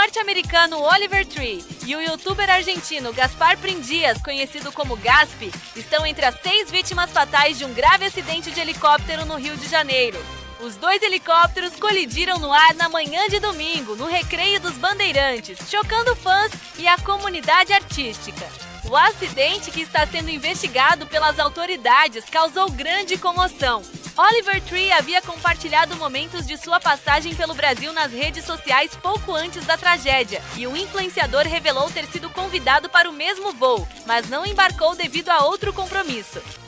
norte-americano Oliver Tree e o youtuber argentino Gaspar Prindias, conhecido como Gaspi, estão entre as 6 vítimas fatais de um grave acidente de helicóptero no Rio de Janeiro. Os 2 helicópteros colidiram no ar na manhã de domingo, no Recreio dos Bandeirantes, chocando fãs e a comunidade artística. O acidente, que está sendo investigado pelas autoridades, causou grande comoção. Oliver Tree havia compartilhado momentos de sua passagem pelo Brasil nas redes sociais pouco antes da tragédia, e o influenciador revelou ter sido convidado para o mesmo voo, mas não embarcou devido a outro compromisso.